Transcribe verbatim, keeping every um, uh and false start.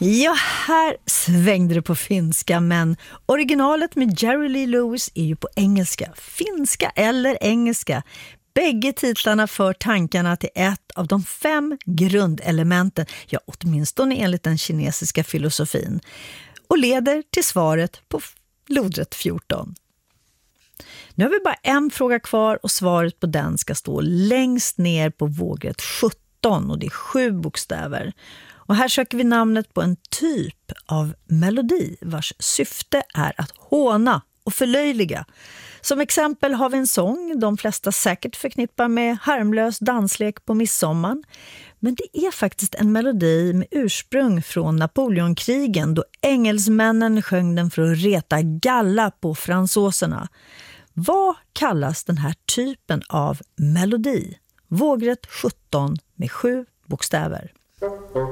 Ja, här svängde det på finska, men originalet med Jerry Lee Lewis är ju på engelska. Finska eller engelska. Bägge titlarna för tankarna till ett av de fem grundelementen, ja åtminstone enligt den kinesiska filosofin, och leder till svaret på lodrätt fjorton. Nu har vi bara en fråga kvar och svaret på den ska stå längst ner på vågrätt sjutton och det är sju bokstäver. Och här söker vi namnet på en typ av melodi vars syfte är att håna och förlöjliga. Som exempel har vi en sång de flesta säkert förknippar med harmlös danslek på midsommar. Men det är faktiskt en melodi med ursprung från Napoleonkrigen då engelsmännen sjöng den för att reta galla på fransåserna. Vad kallas den här typen av melodi? Vågrätt sjutton med sju bokstäver.